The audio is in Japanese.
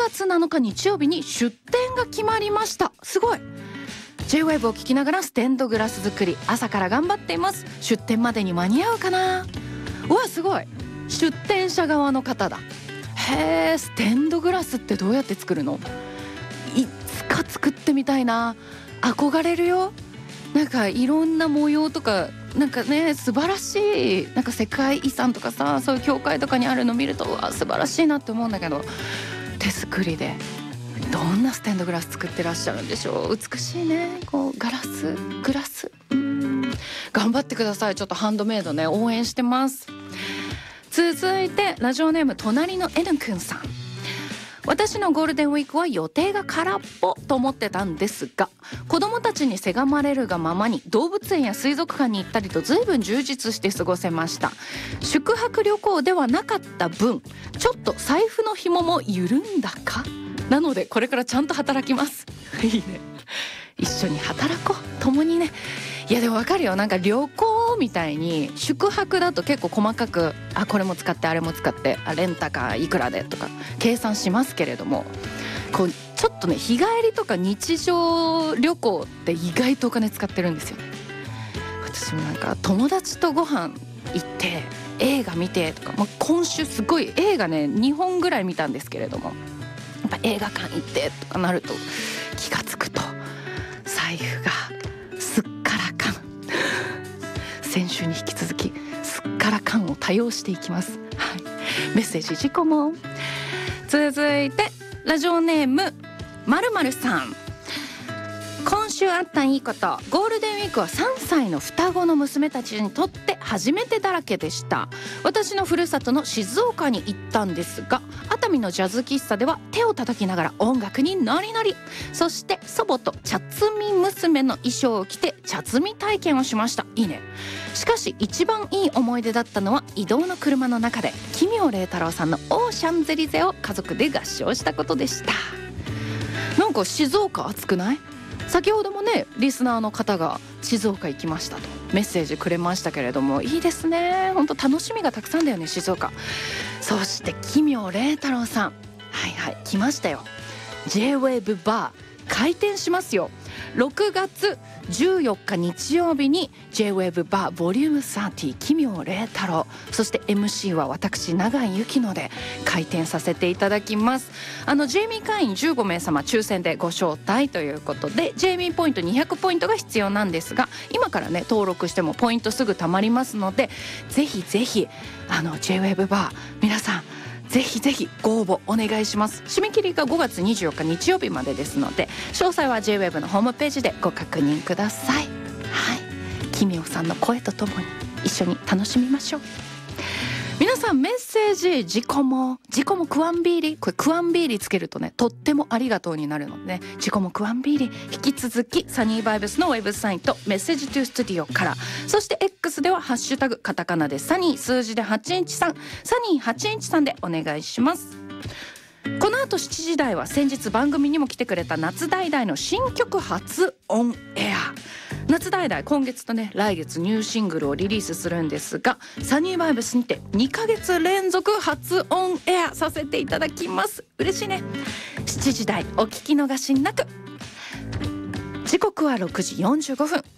月7日日曜日に出店が決まりました。すごい。 J-WAVE を聞きながらステンドグラス作り、朝から頑張っています。出店までに間に合うかな。うわすごい、出店者側の方だ。へえ、ステンドグラスってどうやって作るの？いつか作ってみたいな。憧れるよ。なんかいろんな模様とかなんかね、素晴らしい、なんか世界遺産とかさ、そういう教会とかにあるの見ると素晴らしいなって思うんだけど、手作りでどんなステンドグラス作ってらっしゃるんでしょう。美しいね、こうガラスグラス、頑張ってください。ちょっとハンドメイドね、応援してます。続いてラジオネーム隣の N くんさん。私のゴールデンウィークは予定が空っぽと思ってたんですが、子供たちにせがまれるがままに動物園や水族館に行ったりと随分充実して過ごせました。宿泊旅行ではなかった分、ちょっと財布の紐も緩んだかなので、これからちゃんと働きます。いいね、一緒に働こう、共にね。いやでも分かるよ、なんか旅行みたいに宿泊だと結構細かく、あこれも使ってあれも使って、あレンタカーいくらでとか計算しますけれども、こうちょっとね、日帰りとか日常旅行って意外とお金使ってるんですよ。私もなんか友達とご飯行って映画見てとか、今週すごい映画ね2本ぐらい見たんですけれども、やっぱ映画館行ってとかなると気がつくと財布がすっからかん先週に引き続きすっからかんを多用していきます。はい、メッセージ自己も。続いてラジオネームまるまるさん。今週あったいいこと、ゴールデンウィークは3歳の双子の娘たちにとって初めてだらけでした。私のふるさとの静岡に行ったんですが、熱海のジャズ喫茶では手を叩きながら音楽にノリノリ。そして祖母と茶摘み娘の衣装を着て茶摘み体験をしました。いいね。しかし一番いい思い出だったのは移動の車の中で奇妙麗太郎さんのオーシャンゼリゼを家族で合唱したことでした。なんか静岡暑くない？先ほどもねリスナーの方が静岡行きましたとメッセージくれましたけれども、いいですね。本当楽しみがたくさんだよね、静岡。そして奇妙麗太郎さん、はいはい来ましたよ。 J-WAVE バー開店しますよ。6月14日日曜日に J-WAVE バーボリューム30奇妙麗太郎、そして MC は私永井由紀乃で開店させていただきます。ジェイミー会員15名様抽選でご招待ということで、ジェイミーポイント200ポイントが必要なんですが、今からね登録してもポイントすぐ貯まりますので、ぜひぜひJ-WAVE バー皆さんぜひぜひご応募お願いします。締め切りが5月24日日曜日までですので、詳細は J-WAVE のホームページでご確認ください。はい、奇妙さんの声とともに一緒に楽しみましょう。皆さんメッセージ、自己もクワンビーリ、これクワンビーリつけるとねとってもありがとうになるのでね、自己もクワンビーリ引き続きサニーバイブスのウェブサイトメッセージトゥースタジオから、そして X ではハッシュタグカタカナでサニー数字で813サニー813でお願いします。この後7時台は先日番組にも来てくれた夏ダイダイの新曲初オンエア。夏ダイダイ今月とね来月ニューシングルをリリースするんですが、サニーバイブスにて2ヶ月連続初オンエアさせていただきます。嬉しいね。7時台お聞き逃しなく。時刻は6時45分